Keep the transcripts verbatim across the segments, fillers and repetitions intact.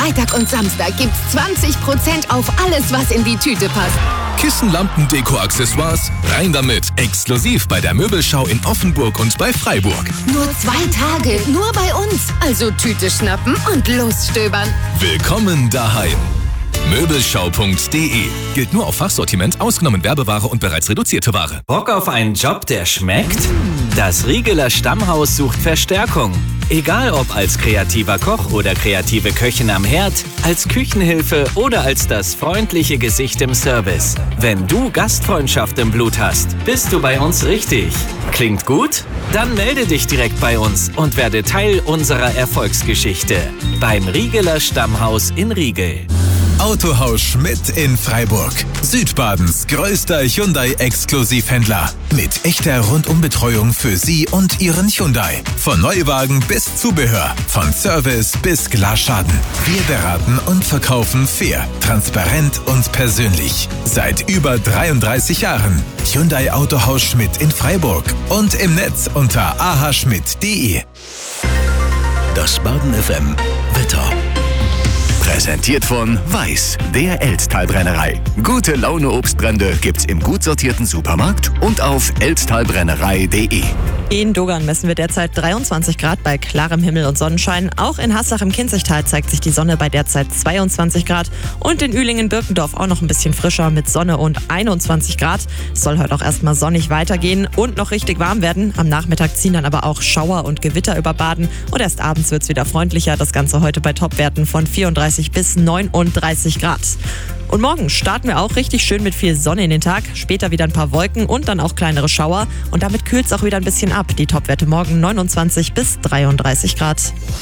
Freitag und Samstag gibt's zwanzig Prozent auf alles, was in die Tüte passt. Kissen, Lampen, Deko, Accessoires, rein damit. Exklusiv bei der Möbelschau in Offenburg und bei Freiburg. Nur zwei Tage, nur bei uns. Also Tüte schnappen und losstöbern. Willkommen daheim. Möbelschau punkt de. Gilt nur auf Fachsortiment, ausgenommen Werbeware und bereits reduzierte Ware. Bock auf einen Job, der schmeckt? Das Riegeler Stammhaus sucht Verstärkung. Egal ob als kreativer Koch oder kreative Köchin am Herd, als Küchenhilfe oder als das freundliche Gesicht im Service. Wenn du Gastfreundschaft im Blut hast, bist du bei uns richtig. Klingt gut? Dann melde dich direkt bei uns und werde Teil unserer Erfolgsgeschichte. Beim Riegeler Stammhaus in Riegel. Autohaus Schmidt in Freiburg. Südbadens größter Hyundai-Exklusivhändler. Mit echter Rundumbetreuung für Sie und Ihren Hyundai. Von Neuwagen bis Zubehör. Von Service bis Glasschaden. Wir beraten und verkaufen fair, transparent und persönlich. Seit über dreiunddreißig Jahren. Hyundai Autohaus Schmidt in Freiburg. Und im Netz unter a h schmidt punkt de. Das Baden F M Wetter. Präsentiert von Weiß, der Elztal-Brennerei. Gute Laune Obstbrände gibt's im gut sortierten Supermarkt und auf elztalbrennerei punkt de. In Dogan messen wir derzeit dreiundzwanzig Grad bei klarem Himmel und Sonnenschein. Auch in Hassach im Kinzigtal zeigt sich die Sonne bei derzeit zweiundzwanzig Grad. Und in Ühlingen-Birkendorf auch noch ein bisschen frischer mit Sonne und einundzwanzig Grad. Es soll heute auch erstmal sonnig weitergehen und noch richtig warm werden. Am Nachmittag ziehen dann aber auch Schauer und Gewitter über Baden. Und erst abends wird's wieder freundlicher. Das Ganze heute bei Topwerten von vierunddreißig bis neununddreißig Grad. Und morgen starten wir auch richtig schön mit viel Sonne in den Tag. Später wieder ein paar Wolken und dann auch kleinere Schauer. Und damit kühlt es auch wieder ein bisschen ab. Die Topwerte morgen neunundzwanzig bis dreiunddreißig Grad.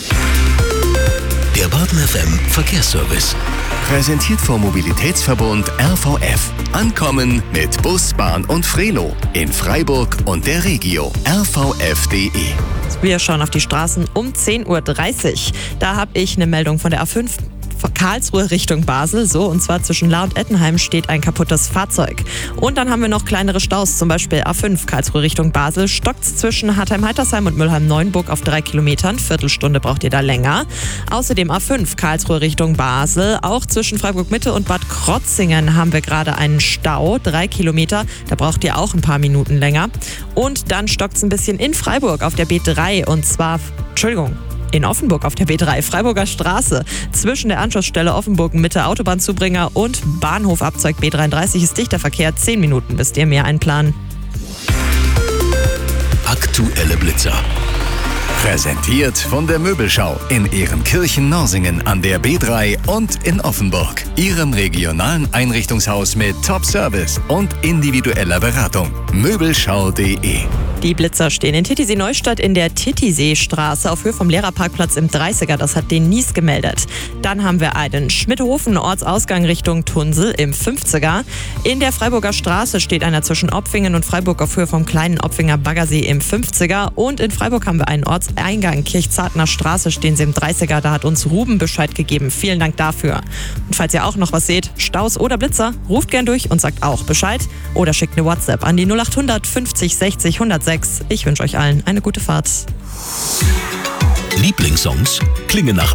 Der Baden F M Verkehrsservice. Präsentiert vom Mobilitätsverbund R V F. Ankommen mit Bus, Bahn und Frelo. In Freiburg und der Regio. r v f punkt de. Wir schauen auf die Straßen um zehn Uhr dreißig. Da habe ich eine Meldung von der A fünf. Karlsruhe Richtung Basel, so, und zwar zwischen Lahr und Ettenheim steht ein kaputtes Fahrzeug. Und dann haben wir noch kleinere Staus, zum Beispiel A fünf Karlsruhe Richtung Basel, stockt's zwischen Hartheim-Heitersheim und Mülheim-Neuenburg auf drei Kilometern, Viertelstunde braucht ihr da länger. Außerdem A fünf Karlsruhe Richtung Basel, auch zwischen Freiburg-Mitte und Bad Krotzingen haben wir gerade einen Stau, drei Kilometer, da braucht ihr auch ein paar Minuten länger. Und dann stockt's ein bisschen in Freiburg auf der B drei, und zwar, Entschuldigung, in Offenburg auf der B drei, Freiburger Straße. Zwischen der Anschlussstelle Offenburg-Mitte Autobahnzubringer und Bahnhofabzweig B dreiunddreißig ist dichter Verkehr. Zehn Minuten, bis ihr mehr einplanen. Aktuelle Blitzer. Präsentiert von der Möbelschau in Ehrenkirchen-Norsingen an der B drei und in Offenburg. Ihrem regionalen Einrichtungshaus mit Top-Service und individueller Beratung. Möbelschau punkt de. Die Blitzer stehen in Titisee-Neustadt in der Titisee-Straße auf Höhe vom Lehrerparkplatz im dreißiger. Das hat den Nies gemeldet. Dann haben wir einen Schmidhofen, Ortsausgang Richtung Tunsel im fünfziger. In der Freiburger Straße steht einer zwischen Opfingen und Freiburg auf Höhe vom kleinen Opfinger Baggersee im fünfziger. Und in Freiburg haben wir einen Ortseingang Kirchzartner Straße, stehen sie im dreißiger. Da hat uns Ruben Bescheid gegeben. Vielen Dank dafür. Und falls ihr auch noch was seht, Staus oder Blitzer, ruft gern durch und sagt auch Bescheid. Oder schickt eine WhatsApp an die null acht hundert fünfzig sechzig hundertsechs. Ich wünsche euch allen eine gute Fahrt. Lieblingssongs klingen nach